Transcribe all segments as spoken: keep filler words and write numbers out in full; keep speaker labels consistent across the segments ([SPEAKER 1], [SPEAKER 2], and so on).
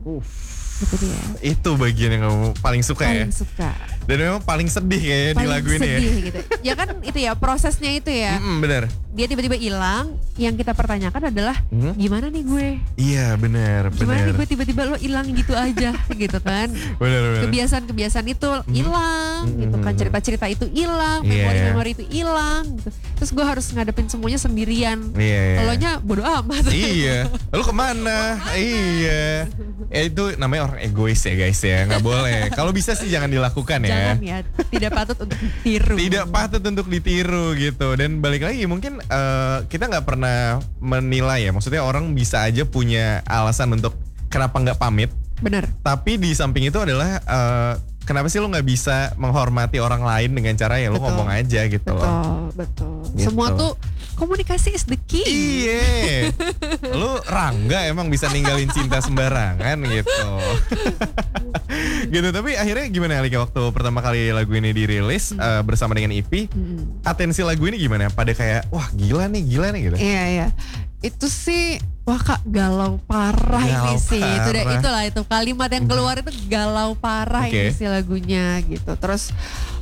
[SPEAKER 1] Uff.
[SPEAKER 2] Gitu dia.
[SPEAKER 1] Itu bagian yang kamu paling suka
[SPEAKER 2] Paling
[SPEAKER 1] ya?
[SPEAKER 2] suka.
[SPEAKER 1] Dan memang paling sedih kayaknya di lagu ini ya?
[SPEAKER 2] Paling sedih gitu. Ya kan itu ya prosesnya itu ya.
[SPEAKER 1] Mm-mm, bener.
[SPEAKER 2] Dia tiba-tiba hilang, yang kita pertanyakan adalah
[SPEAKER 1] Hmm?
[SPEAKER 2] gimana nih gue?
[SPEAKER 1] Iya bener,
[SPEAKER 2] Gimana nih
[SPEAKER 1] bener.
[SPEAKER 2] gue tiba-tiba lo hilang gitu aja gitu kan.
[SPEAKER 1] Bener, bener.
[SPEAKER 2] Kebiasaan-kebiasaan itu hilang
[SPEAKER 1] Mhm.
[SPEAKER 2] gitu kan. Cerita-cerita itu hilang,
[SPEAKER 1] Iya.
[SPEAKER 2] memori-memori itu hilang gitu. Terus gue harus ngadepin semuanya sendirian.
[SPEAKER 1] Iya, iya.
[SPEAKER 2] Elonya bodo amat.
[SPEAKER 1] Iya, lu kemana? Iya, ya itu namanya orang egois ya guys ya, nggak boleh. Kalau bisa sih jangan dilakukan ya.
[SPEAKER 2] Jangan ya, tidak patut untuk ditiru.
[SPEAKER 1] Tidak patut untuk ditiru gitu. Dan balik lagi mungkin uh, kita nggak pernah menilai ya. Maksudnya orang bisa aja punya alasan untuk kenapa nggak pamit.
[SPEAKER 2] Bener.
[SPEAKER 1] Tapi di samping itu adalah uh, kenapa sih lo nggak bisa menghormati orang lain dengan cara ya lo
[SPEAKER 2] Betul.
[SPEAKER 1] ngomong aja gitu
[SPEAKER 2] Betul,
[SPEAKER 1] loh.
[SPEAKER 2] betul.
[SPEAKER 1] Gitu.
[SPEAKER 2] Semua tuh komunikasi is the key.
[SPEAKER 1] Iya, lu Rangga emang bisa ninggalin cinta sembarangan gitu. Gitu, tapi akhirnya gimana Alika waktu pertama kali lagu ini dirilis
[SPEAKER 2] Hmm.
[SPEAKER 1] uh, bersama dengan I P,
[SPEAKER 2] Hmm.
[SPEAKER 1] atensi lagu ini gimana? Pada kayak, wah gila nih, gila nih gitu.
[SPEAKER 2] Iya, iya. Itu sih wah Kak galau parah
[SPEAKER 1] Galau
[SPEAKER 2] ini sih. Itu deh,
[SPEAKER 1] parah.
[SPEAKER 2] itulah itu kalimat yang keluar itu galau parah
[SPEAKER 1] Oke.
[SPEAKER 2] ini sih lagunya gitu. Terus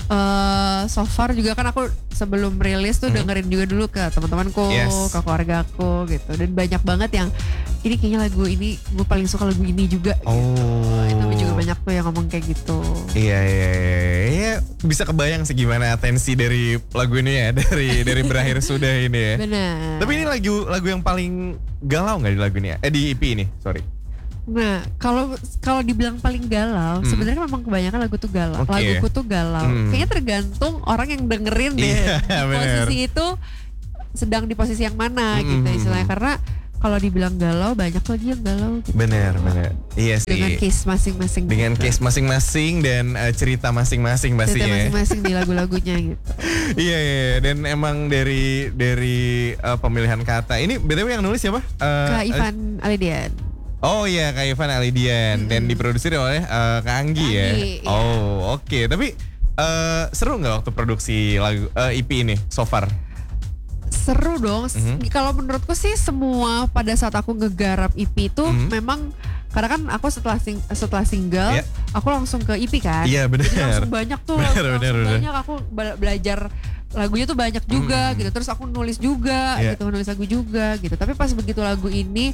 [SPEAKER 2] eh so far juga kan aku sebelum rilis tuh
[SPEAKER 1] Mhm.
[SPEAKER 2] dengerin juga dulu ke teman-temanku,
[SPEAKER 1] Yes.
[SPEAKER 2] ke keluarga aku gitu. Dan banyak banget yang ini kayaknya lagu ini gue paling suka lagu ini juga.
[SPEAKER 1] Oh.
[SPEAKER 2] Itu juga banyak tuh yang ngomong kayak gitu.
[SPEAKER 1] Iya, iya, iya, iya. Bisa kebayang sih gimana atensi dari lagu ini ya, dari dari berakhir sudah ini ya.
[SPEAKER 2] Benar.
[SPEAKER 1] Tapi ini lagu lagu yang paling galau nggak di lagu ini ya? Eh di I P ini, sorry.
[SPEAKER 2] Nah, kalau kalau dibilang paling galau,
[SPEAKER 1] Hmm.
[SPEAKER 2] sebenarnya memang kebanyakan lagu tuh galau.
[SPEAKER 1] Oke.
[SPEAKER 2] Laguku tuh galau.
[SPEAKER 1] Hmm.
[SPEAKER 2] Kayaknya tergantung orang yang dengerin deh.
[SPEAKER 1] Iya,
[SPEAKER 2] Di
[SPEAKER 1] bener.
[SPEAKER 2] posisi itu sedang di posisi yang mana
[SPEAKER 1] Hmm.
[SPEAKER 2] gitu istilahnya. Karena kalau dibilang galau, banyak lagi yang galau gitu.
[SPEAKER 1] Bener, bener. Iya sih.
[SPEAKER 2] Dengan case masing-masing.
[SPEAKER 1] Dengan
[SPEAKER 2] gitu.
[SPEAKER 1] case masing-masing dan uh, cerita masing-masing
[SPEAKER 2] Cerita
[SPEAKER 1] pastinya. ya.
[SPEAKER 2] masing-masing di lagu-lagunya gitu.
[SPEAKER 1] Iya, iya, iya. Dan emang dari dari uh, pemilihan kata. Ini B T W yang nulis siapa? Uh,
[SPEAKER 2] Kak Ivan Alidian.
[SPEAKER 1] Oh iya, Kak Ivan Alidian. Dan diproduksi oleh uh, Kak Anggi ya.
[SPEAKER 2] Anggi, iya.
[SPEAKER 1] Oh, oke. Tapi uh, seru nggak waktu produksi lagu uh, I P ini so far?
[SPEAKER 2] Seru dong. S-
[SPEAKER 1] Mhm.
[SPEAKER 2] Kalau menurutku sih semua pada saat aku ngegarap I P itu
[SPEAKER 1] Mhm.
[SPEAKER 2] memang karena kan aku setelah sing- setelah single
[SPEAKER 1] Iya.
[SPEAKER 2] aku langsung ke I P kan.
[SPEAKER 1] Iya, benar.
[SPEAKER 2] Jadi langsung banyak tuh,
[SPEAKER 1] Benar,
[SPEAKER 2] langsung
[SPEAKER 1] benar, benar.
[SPEAKER 2] banyak aku be- belajar lagunya tuh banyak juga
[SPEAKER 1] Mhm.
[SPEAKER 2] gitu. Terus aku nulis juga
[SPEAKER 1] Iya.
[SPEAKER 2] gitu, nulis lagu juga gitu. Tapi pas begitu lagu ini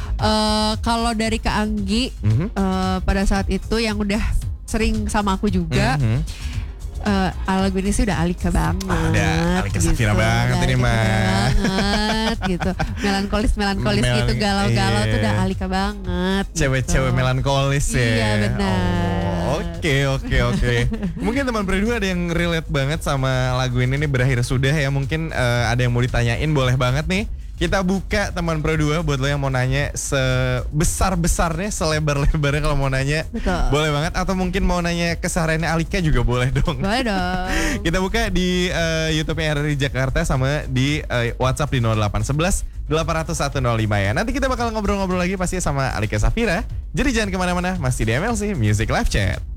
[SPEAKER 2] eh kalau dari Kak Anggi
[SPEAKER 1] Mhm.
[SPEAKER 2] eh, pada saat itu yang udah sering sama aku juga
[SPEAKER 1] Mhm.
[SPEAKER 2] eh lagu ini sih udah Alika banget.
[SPEAKER 1] Ah, udah Alika Safira banget
[SPEAKER 2] Udah
[SPEAKER 1] ini,
[SPEAKER 2] Alika
[SPEAKER 1] mah.
[SPEAKER 2] banget gitu. Melankolis melankolis
[SPEAKER 1] Melan-
[SPEAKER 2] gitu galau-galau tuh
[SPEAKER 1] iya.
[SPEAKER 2] udah Alika banget.
[SPEAKER 1] Cewek-cewek
[SPEAKER 2] gitu.
[SPEAKER 1] melankolis ya.
[SPEAKER 2] Iya, benar.
[SPEAKER 1] Oh, Oke oke oke. Mungkin teman berdua ada yang relate banget sama lagu ini nih berakhir sudah ya. Mungkin eh, ada yang mau ditanyain, boleh banget nih. Kita buka teman Pro dua buat lo yang mau nanya sebesar-besarnya, selebar-lebarnya kalau mau nanya.
[SPEAKER 2] Betul.
[SPEAKER 1] Boleh banget, atau mungkin mau nanya kesehariannya Alika juga boleh dong.
[SPEAKER 2] Boleh dong.
[SPEAKER 1] Kita buka di eh, YouTube R R I Jakarta sama di eh, WhatsApp di nol delapan satu satu delapan nol satu nol lima ya. Nanti kita bakal ngobrol-ngobrol lagi pasti sama Alika Safira. Jadi jangan kemana-mana, masih di M L C Music Live Chat.